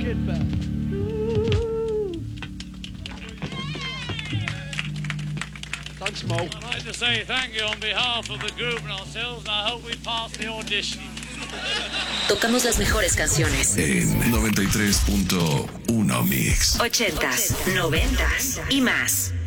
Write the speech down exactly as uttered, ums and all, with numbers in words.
shit back. Thanks, Mo. I'd like to say thank you on behalf of the group and ourselves, and I hope we pass the audition. Tocamos las mejores canciones. En noventa y tres punto uno Mix. Ochentas, noventas y más.